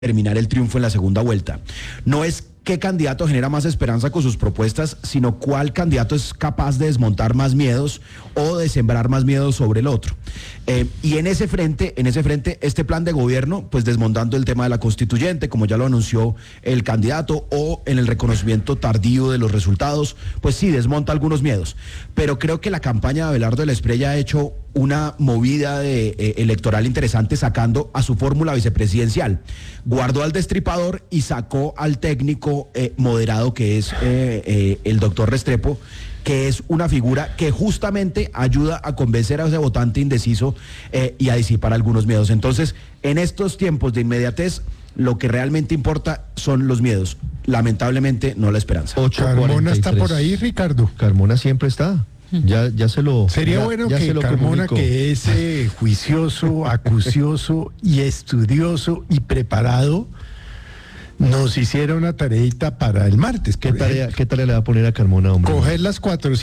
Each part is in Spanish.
terminar el triunfo en la segunda vuelta. No es qué candidato genera más esperanza con sus propuestas, sino cuál candidato es capaz de desmontar más miedos o de sembrar más miedos sobre el otro. Y en ese frente, este plan de gobierno, pues desmontando el tema de la constituyente, como ya lo anunció el candidato, o en el reconocimiento tardío de los resultados, pues sí, desmonta algunos miedos. Pero creo que la campaña de Abelardo de la Espriella ha hecho una movida electoral interesante, sacando a su fórmula vicepresidencial. Guardó al destripador y sacó al técnico moderado, que es el doctor Restrepo, que es una figura que justamente ayuda a convencer a ese votante indeciso y a disipar algunos miedos. Entonces, en estos tiempos de inmediatez, lo que realmente importa son los miedos. Lamentablemente, no la esperanza. Carmona está por ahí, Ricardo. Carmona siempre está. Ya se lo... Sería bueno que Carmona, que es juicioso, acucioso y estudioso y preparado, nos hiciera una tareita para el martes. ¿Qué tarea le va a poner a Carmona, hombre? Coger las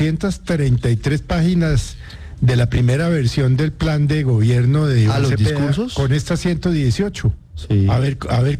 433 páginas de la primera versión del plan de gobierno de Iván los Cepeda, discursos, con estas 118. Sí. A ver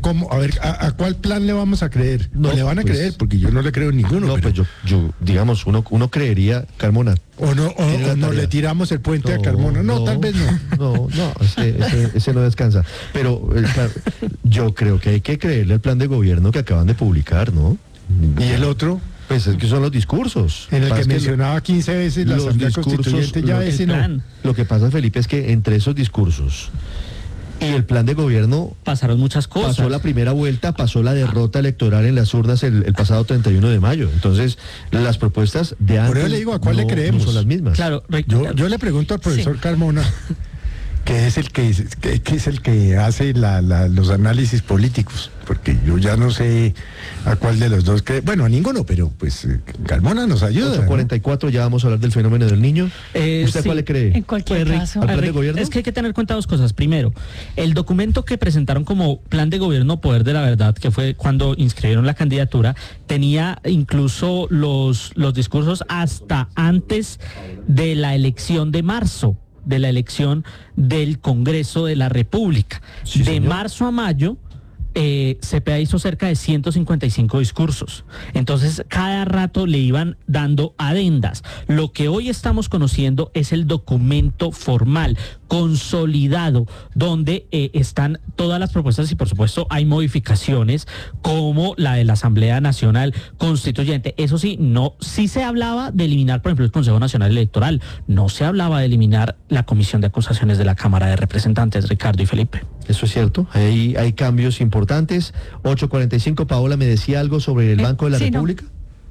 a cuál plan le vamos a creer. No le van a creer, porque yo no le creo ninguno. No, pero... pues yo digamos, uno creería, Carmona. O no le tiramos el puente a Carmona. No, tal vez no. No, ese no descansa. Pero yo creo que hay que creerle al plan de gobierno que acaban de publicar, ¿no? ¿Y el otro? Pues es que son los discursos. En el que mencionaba 15 veces la Asamblea Constituyente, ya ese no. Lo que pasa, Felipe, es que entre esos discursos y el plan de gobierno pasaron muchas cosas. Pasó la primera vuelta, pasó la derrota electoral en las urnas el pasado 31 de mayo. Entonces, las propuestas de antes... Por eso le digo, ¿a cuál le creemos? No son las mismas. Claro, yo le pregunto al profesor Carmona, que es el que hace los análisis políticos, porque yo ya no sé a cuál de los dos cree. Bueno, a ninguno, pero pues Carmona nos ayuda. 8:44, ¿no? Ya vamos a hablar del fenómeno del niño. ¿Usted cuál le cree? En cualquier caso. ¿Al plan de gobierno? Es que hay que tener en cuenta dos cosas. Primero, el documento que presentaron como plan de gobierno Poder de la Verdad, que fue cuando inscribieron la candidatura, tenía incluso los discursos hasta antes de la elección de marzo, de la elección del Congreso de la República. Sí, de marzo a mayo, Cepeda hizo cerca de 155 discursos. Entonces, cada rato le iban dando adendas. Lo que hoy estamos conociendo es el documento formal, consolidado, donde están todas las propuestas y, por supuesto, hay modificaciones como la de la Asamblea Nacional Constituyente. Eso sí, sí se hablaba de eliminar, por ejemplo, el Consejo Nacional Electoral. No se hablaba de eliminar la Comisión de Acusaciones de la Cámara de Representantes, Ricardo y Felipe. Eso es cierto, hay cambios importantes. 8:45, Paola me decía algo sobre el Banco de la República.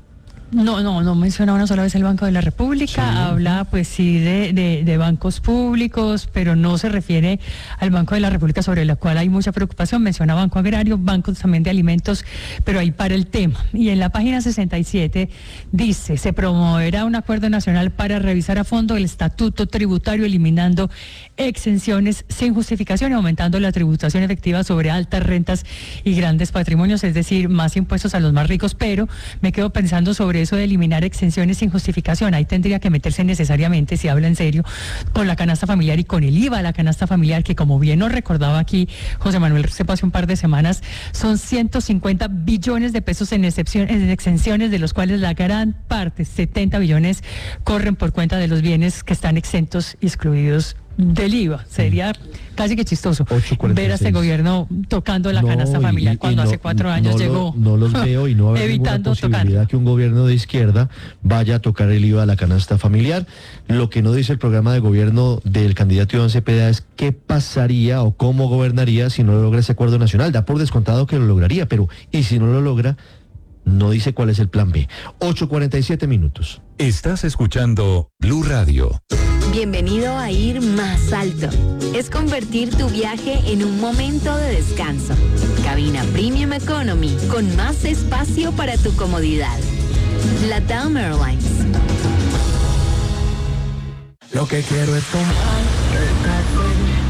No menciona una sola vez el Banco de la República, sí. Habla pues sí de bancos públicos, pero no se refiere al Banco de la República, sobre el cual hay mucha preocupación. Menciona Banco Agrario, bancos también de alimentos, pero ahí para el tema. Y en la página 67 dice, se promoverá un acuerdo nacional para revisar a fondo el estatuto tributario, eliminando exenciones sin justificación y aumentando la tributación efectiva sobre altas rentas y grandes patrimonios, es decir, más impuestos a los más ricos. Pero me quedo pensando sobre eso de eliminar exenciones sin justificación. Ahí tendría que meterse necesariamente, si habla en serio, con la canasta familiar y con el IVA a la canasta familiar, que como bien nos recordaba aquí José Manuel Restrepo hace un par de semanas, son 150 billones de pesos en exenciones, de los cuales la gran parte, 70 billones, corren por cuenta de los bienes que están exentos y excluidos del IVA. Sería casi que chistoso 8:46. Ver a este gobierno tocando la canasta familiar cuando hace 4 años llegó. No los veo y no va a haber ninguna posibilidad que un gobierno de izquierda vaya a tocar el IVA a la canasta familiar. Lo que no dice el programa de gobierno del candidato Iván Cepeda es qué pasaría o cómo gobernaría si no logra ese acuerdo nacional. Da por descontado que lo lograría, pero ¿y si no lo logra? No dice cuál es el plan B. 8:47. Estás escuchando Blue Radio. Bienvenido a Ir Más Alto. Es convertir tu viaje en un momento de descanso. Cabina Premium Economy con más espacio para tu comodidad. LATAM Airlines. Lo que quiero es tomar